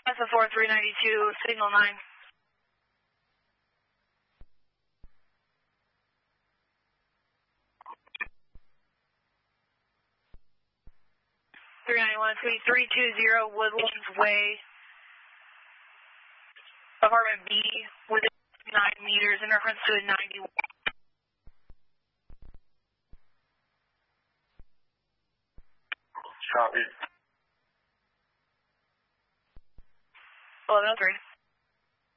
SF4 392, signal 9. 391, it's going to be 320 Woodlands Way, apartment B, within 9 meters, in reference to a 91. Copy. 1103.